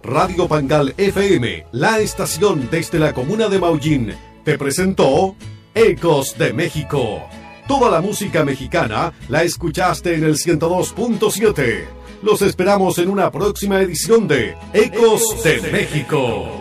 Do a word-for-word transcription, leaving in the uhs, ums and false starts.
Radio Pangal F M, la estación desde la comuna de Maullín, te presentó Ecos de México. Toda la música mexicana la escuchaste en el ciento dos punto siete. Los esperamos en una próxima edición de Ecos de México.